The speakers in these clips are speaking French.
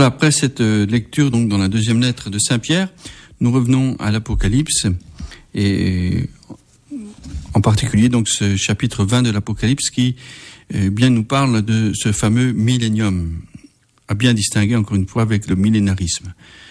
Voilà, après cette lecture donc dans la deuxième lettre de Saint Pierre, nous revenons à l'Apocalypse et en particulier donc ce chapitre 20 de l'Apocalypse qui bien nous parle de ce fameux millénium, à bien distinguer encore une fois avec le millénarisme.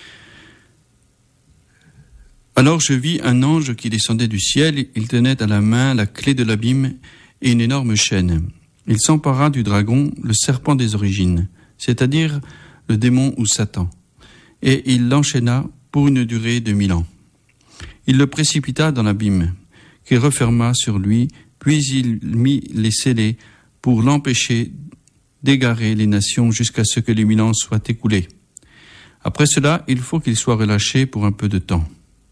Alors je vis un ange qui descendait du ciel, il tenait à la main la clé de l'abîme et une énorme chaîne. Il s'empara du dragon, le serpent des origines, c'est-à-dire le démon ou Satan, et il l'enchaîna pour une durée de 1000 ans. Il le précipita dans l'abîme, qu'il referma sur lui, puis il mit les scellés pour l'empêcher d'égarer les nations jusqu'à ce que les 1000 ans soient écoulés. Après cela, il faut qu'il soit relâché pour un peu de temps.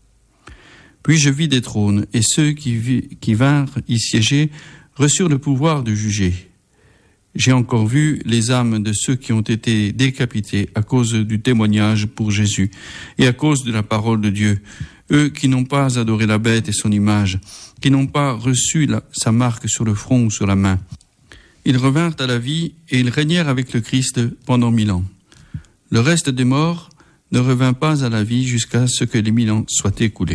Puis je vis des trônes, et ceux qui vinrent y siéger reçurent le pouvoir de juger. J'ai encore vu les âmes de ceux qui ont été décapités à cause du témoignage pour Jésus et à cause de la parole de Dieu, eux qui n'ont pas adoré la bête et son image, qui n'ont pas reçu sa marque sur le front ou sur la main. Ils revinrent à la vie et ils régnèrent avec le Christ pendant 1000 ans. Le reste des morts ne revint pas à la vie jusqu'à ce que les 1000 ans soient écoulés.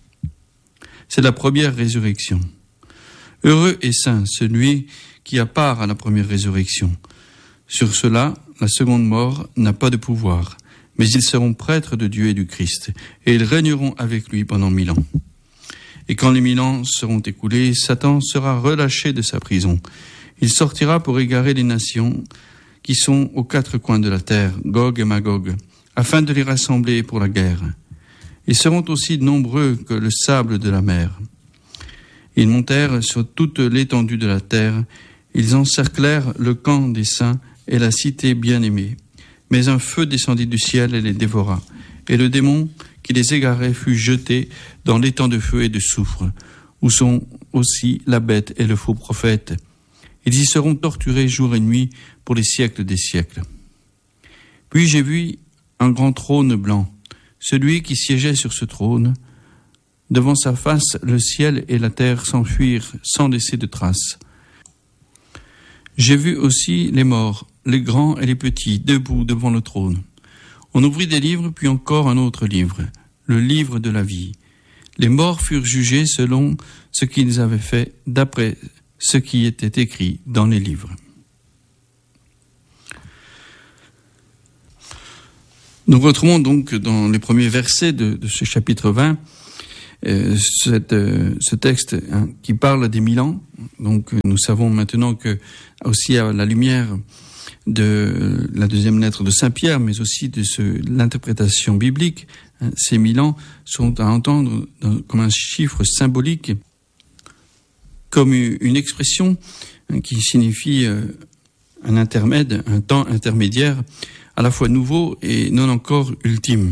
C'est la première résurrection. Heureux et saint celui qui a part à la première résurrection. Sur cela, la seconde mort n'a pas de pouvoir, mais ils seront prêtres de Dieu et du Christ, et ils régneront avec lui pendant 1000 ans. Et quand les 1000 ans seront écoulés, Satan sera relâché de sa prison. Il sortira pour égarer les nations qui sont aux 4 coins de la terre, Gog et Magog, afin de les rassembler pour la guerre. Ils seront aussi nombreux que le sable de la mer. Ils montèrent sur toute l'étendue de la terre. Ils encerclèrent le camp des saints et la cité bien-aimée. Mais un feu descendit du ciel et les dévora. Et le démon qui les égarait fut jeté dans l'étang de feu et de soufre, où sont aussi la bête et le faux prophète. Ils y seront torturés jour et nuit pour les siècles des siècles. Puis j'ai vu un grand trône blanc. Celui qui siégeait sur ce trône, devant sa face, le ciel et la terre s'enfuirent sans laisser de traces. J'ai vu aussi les morts, les grands et les petits, debout devant le trône. On ouvrit des livres, puis encore un autre livre, le livre de la vie. Les morts furent jugés selon ce qu'ils avaient fait, d'après ce qui était écrit dans les livres. Nous retrouvons donc dans les premiers versets de ce chapitre 20 ce texte qui parle des 1000 ans. Donc nous savons maintenant que, aussi à la lumière de la deuxième lettre de Saint Pierre, mais aussi de l'interprétation biblique, ces 1000 ans sont à entendre comme un chiffre symbolique, comme une expression qui signifie un intermède, un temps intermédiaire, à la fois nouveau et non encore ultime.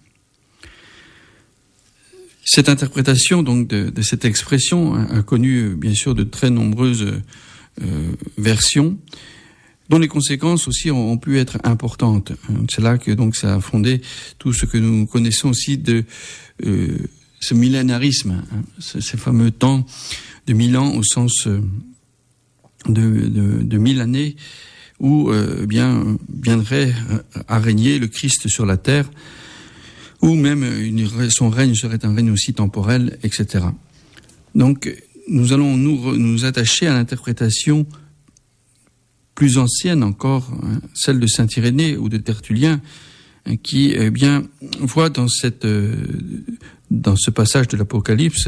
Cette interprétation donc de cette expression a connu bien sûr de très nombreuses versions, dont les conséquences aussi ont pu être importantes. C'est là que donc ça a fondé tout ce que nous connaissons aussi de ce millénarisme, ces fameux temps de 1000 ans au sens de 1000 années, où viendrait à régner le Christ sur la terre, ou même son règne serait un règne aussi temporel, etc. Donc nous allons nous attacher à l'interprétation plus ancienne encore, celle de saint Irénée ou de Tertullien, qui voit dans ce passage de l'Apocalypse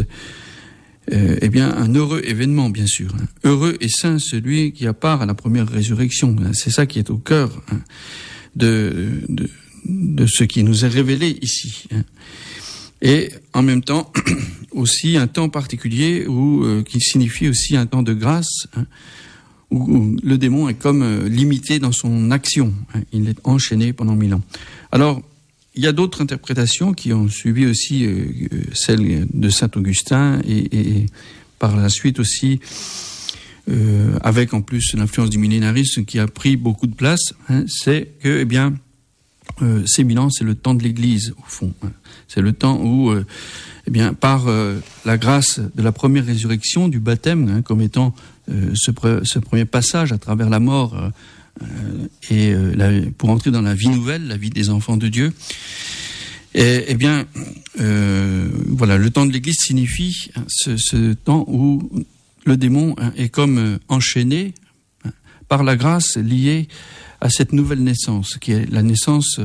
un heureux événement, bien sûr. Heureux et saint celui qui a part à la première résurrection. C'est ça qui est au cœur de ce qui nous est révélé ici. Et en même temps, aussi un temps particulier qui signifie aussi un temps de grâce, où le démon est comme limité dans son action. Il est enchaîné pendant 1000 ans. Alors, il y a d'autres interprétations qui ont suivi aussi celle de saint Augustin et par la suite aussi avec en plus l'influence du millénarisme qui a pris beaucoup de place. C'est que ces 1000 ans, c'est le temps de l'Église au fond. C'est le temps où par la grâce de la première résurrection, du baptême, comme étant ce premier passage à travers la mort pour entrer dans la vie nouvelle, la vie des enfants de Dieu. Eh bien, voilà, le temps de l'Église signifie ce temps où le démon est comme enchaîné par la grâce liée à cette nouvelle naissance, qui est la naissance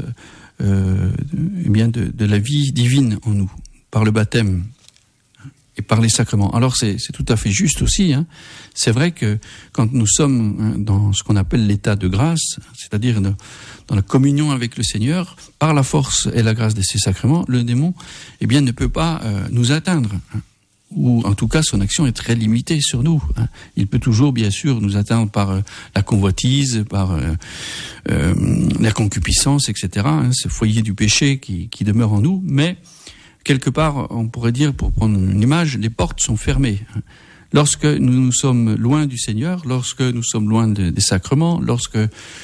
de la vie divine en nous, par le baptême et par les sacrements. Alors c'est tout à fait juste aussi. C'est vrai que quand nous sommes dans ce qu'on appelle l'état de grâce, c'est-à-dire dans la communion avec le Seigneur, par la force et la grâce de ces sacrements, le démon ne peut pas nous atteindre. Ou en tout cas son action est très limitée sur nous. Il peut toujours bien sûr nous atteindre par la convoitise, par la concupiscence, etc. Ce foyer du péché qui demeure en nous, mais quelque part, on pourrait dire, pour prendre une image, les portes sont fermées. Lorsque nous sommes loin du Seigneur, lorsque nous sommes loin des sacrements, lorsque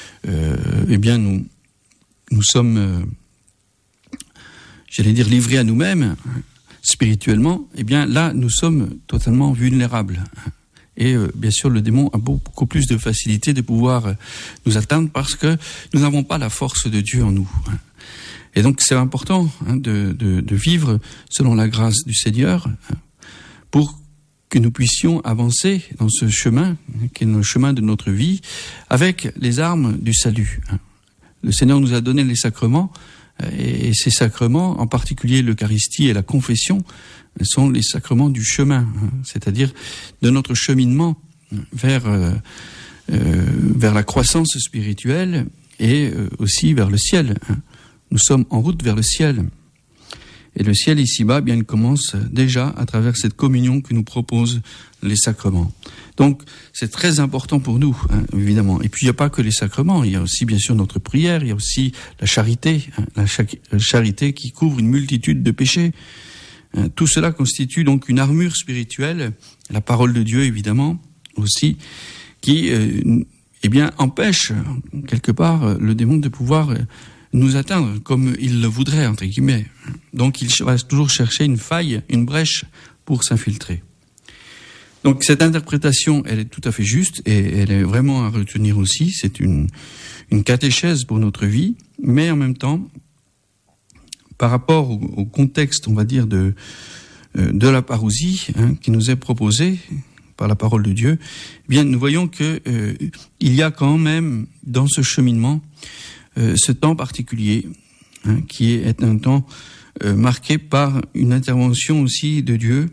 nous sommes, livrés à nous-mêmes, spirituellement, là, nous sommes totalement vulnérables. Et bien sûr, le démon a beaucoup plus de facilité de pouvoir nous atteindre parce que nous n'avons pas la force de Dieu en nous. Et donc, c'est important de vivre selon la grâce du Seigneur pour que nous puissions avancer dans ce chemin, qui est le chemin de notre vie, avec les armes du salut. Le Seigneur nous a donné les sacrements, et ces sacrements, en particulier l'Eucharistie et la confession, sont les sacrements du chemin, c'est-à-dire de notre cheminement vers la croissance spirituelle et aussi vers le ciel. Nous sommes en route vers le ciel. Et le ciel ici-bas, il commence déjà à travers cette communion que nous proposent les sacrements. Donc, c'est très important pour nous, évidemment. Et puis, il n'y a pas que les sacrements. Il y a aussi, bien sûr, notre prière. Il y a aussi la charité, la charité qui couvre une multitude de péchés. Tout cela constitue donc une armure spirituelle, la parole de Dieu, évidemment, aussi, qui, empêche, quelque part, le démon de pouvoir nous atteindre comme il le voudrait, entre guillemets. Donc il va toujours chercher une faille, une brèche pour s'infiltrer. Donc cette interprétation, elle est tout à fait juste et elle est vraiment à retenir aussi. C'est une catéchèse pour notre vie, mais en même temps, par rapport au contexte, on va dire, de la parousie qui nous est proposée par la parole de Dieu, nous voyons que il y a quand même dans ce cheminement ce temps particulier, qui est un temps marqué par une intervention aussi de Dieu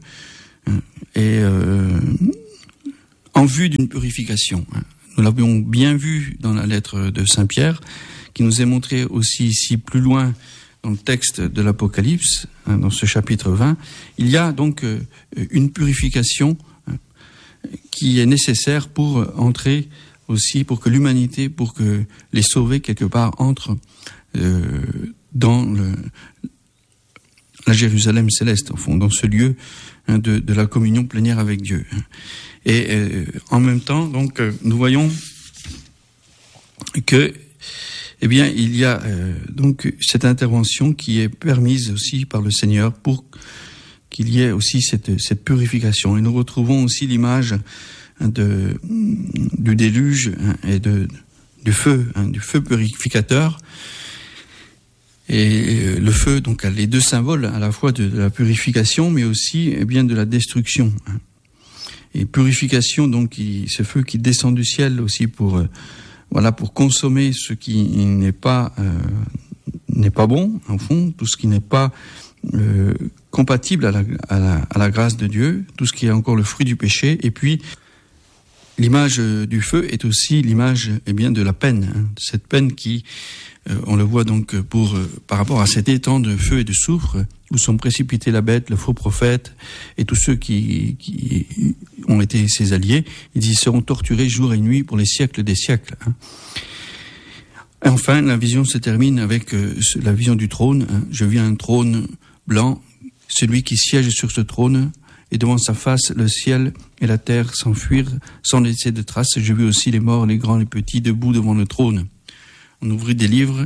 en vue d'une purification. Nous l'avions bien vu dans la lettre de Saint Pierre, qui nous est montrée aussi ici plus loin dans le texte de l'Apocalypse, dans ce chapitre 20. Il y a donc une purification qui est nécessaire pour entrer aussi, pour que l'humanité, pour que les sauvés, quelque part, entrent dans la Jérusalem céleste, au fond, dans ce lieu de la communion plénière avec Dieu. Et en même temps, donc, nous voyons que, il y a donc cette intervention qui est permise aussi par le Seigneur pour qu'il y ait aussi cette purification. Et nous retrouvons aussi l'image du déluge et du feu purificateur. Et le feu, donc, a les deux symboles, à la fois de la purification, mais aussi de la destruction. Et purification, donc, ce feu qui descend du ciel aussi pour consommer ce qui n'est pas bon, en fond, tout ce qui n'est pas compatible à la grâce de Dieu, tout ce qui est encore le fruit du péché. Et puis l'image du feu est aussi l'image de la peine, cette peine qui, on le voit donc par rapport à cet étang de feu et de soufre où sont précipités la bête, le faux prophète et tous ceux qui ont été ses alliés. Ils y seront torturés jour et nuit pour les siècles des siècles. Et enfin, la vision se termine avec la vision du trône. Je vis un trône blanc, celui qui siège sur ce trône, et devant sa face, le ciel et la terre s'enfuirent sans laisser de traces. Je vis aussi les morts, les grands, les petits, debout devant le trône. On ouvrit des livres,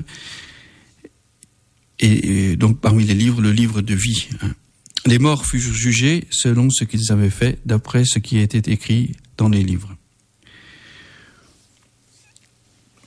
et donc parmi les livres, le livre de vie. Les morts furent jugés selon ce qu'ils avaient fait, d'après ce qui était écrit dans les livres.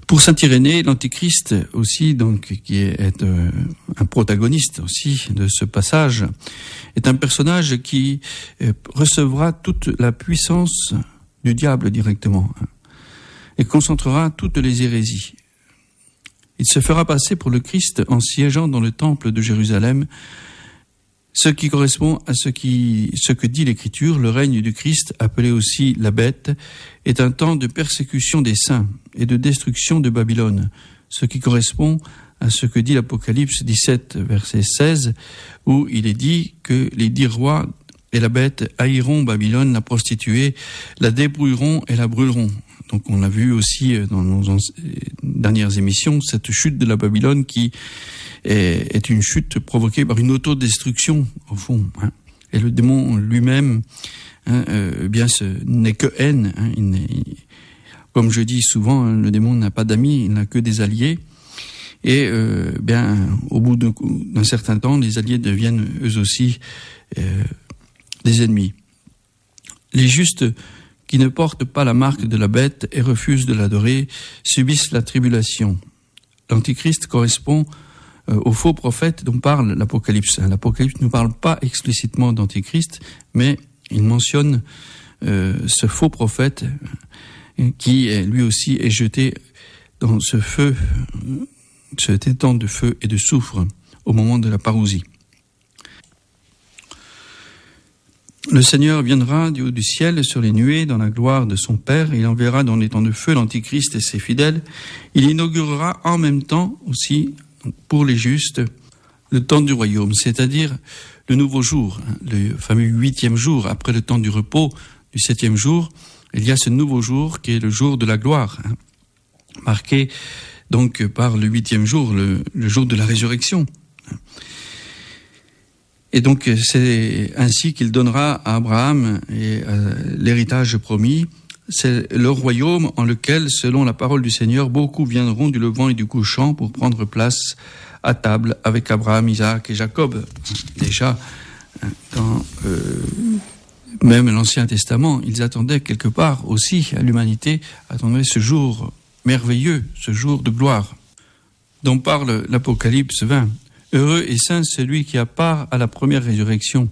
Pour saint Irénée, l'Antichrist aussi, donc, qui est un protagoniste aussi de ce passage, est un personnage qui recevra toute la puissance du diable directement et concentrera toutes les hérésies. Il se fera passer pour le Christ en siégeant dans le temple de Jérusalem, ce qui correspond à ce que dit l'Écriture. Le règne du Christ, appelé aussi la bête, est un temps de persécution des saints et de destruction de Babylone, ce qui correspond à ce que dit l'Apocalypse 17, verset 16, où il est dit que les 10 rois et la bête haïront Babylone, la prostituée, la débrouilleront et la brûleront. Donc on l'a vu aussi dans nos dernières émissions, cette chute de la Babylone qui est une chute provoquée par une autodestruction, au fond. Et le démon lui-même, bien, ce n'est que haine. Comme je dis souvent, le démon n'a pas d'amis, il n'a que des alliés. Et bien, au bout d'un certain temps, les alliés deviennent eux aussi des ennemis. Les justes qui ne portent pas la marque de la bête et refusent de l'adorer subissent la tribulation. L'Antichrist correspond au faux prophète dont parle l'Apocalypse. L'Apocalypse ne parle pas explicitement d'Antichrist, mais il mentionne ce faux prophète qui lui aussi est jeté dans ce feu, cet étang de feu et de soufre au moment de la parousie. Le Seigneur viendra du haut du ciel sur les nuées dans la gloire de son Père. Il enverra dans l'étang de feu l'Antichrist et ses fidèles. Il inaugurera en même temps aussi, pour les justes, le temps du royaume, c'est-à-dire le nouveau jour, le fameux 8e jour, après le temps du repos du 7e jour. Il y a ce nouveau jour qui est le jour de la gloire, marqué donc par le 8e jour, le jour de la résurrection. Et donc c'est ainsi qu'il donnera à Abraham et l'héritage promis. C'est le royaume en lequel, selon la parole du Seigneur, beaucoup viendront du levant et du couchant pour prendre place à table avec Abraham, Isaac et Jacob. Déjà, dans même l'Ancien Testament, ils attendaient quelque part aussi, à l'humanité, attendaient ce jour merveilleux, ce jour de gloire, dont parle l'Apocalypse 20. Heureux et saint celui qui a part à la première résurrection.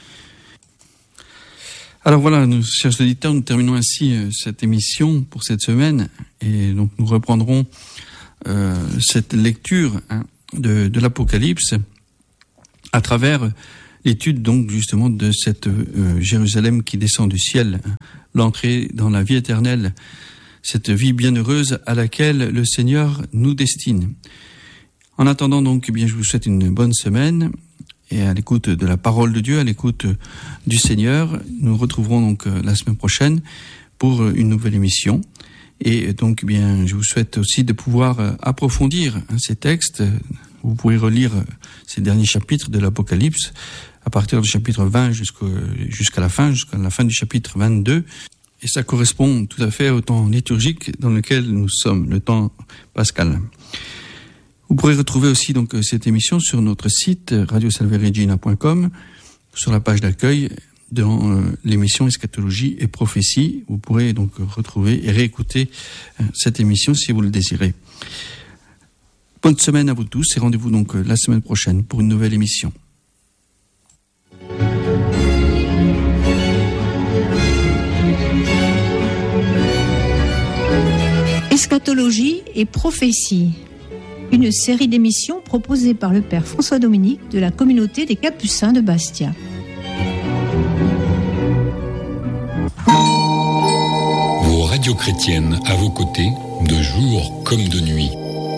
Alors voilà, nous, chers auditeurs, nous terminons ainsi cette émission pour cette semaine, et donc nous reprendrons cette lecture de l'Apocalypse à travers l'étude donc justement de cette Jérusalem qui descend du ciel, l'entrée dans la vie éternelle, cette vie bienheureuse à laquelle le Seigneur nous destine. En attendant donc, eh bien, je vous souhaite une bonne semaine et à l'écoute de la parole de Dieu, à l'écoute du Seigneur. Nous retrouverons donc la semaine prochaine pour une nouvelle émission. Et donc, eh bien, je vous souhaite aussi de pouvoir approfondir ces textes. Vous pourrez relire ces derniers chapitres de l'Apocalypse à partir du chapitre 20 jusqu'à la fin du chapitre 22. Et ça correspond tout à fait au temps liturgique dans lequel nous sommes, le temps pascal. Vous pourrez retrouver aussi donc cette émission sur notre site radiosalveregina.com, sur la page d'accueil dans l'émission Eschatologie et Prophétie. Vous pourrez donc retrouver et réécouter cette émission si vous le désirez. Bonne semaine à vous tous et rendez-vous donc la semaine prochaine pour une nouvelle émission. Eschatologie et Prophétie, une série d'émissions proposée par le Père François Dominique de la communauté des Capucins de Bastia. Vos radios chrétiennes à vos côtés, de jour comme de nuit.